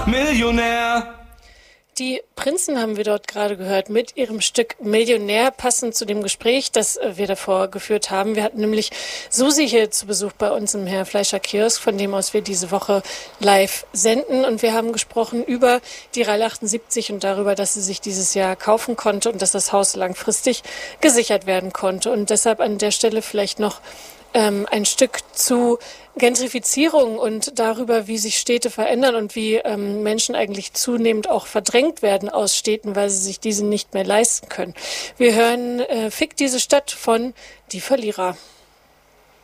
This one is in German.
Millionär. Die Prinzen haben wir dort gerade gehört mit ihrem Stück Millionär, passend zu dem Gespräch, das wir davor geführt haben. Wir hatten nämlich Susi hier zu Besuch bei uns im Herr Fleischer Kiosk, von dem aus wir diese Woche live senden. Und wir haben gesprochen über die Rallye 78 und darüber, dass sie sich dieses Jahr kaufen konnte und dass das Haus langfristig gesichert werden konnte. Und deshalb an der Stelle vielleicht noch ein Stück zu Gentrifizierung und darüber, wie sich Städte verändern und wie Menschen eigentlich zunehmend auch verdrängt werden aus Städten, weil sie sich diese nicht mehr leisten können. Wir hören Fick diese Stadt von Die Verlierer.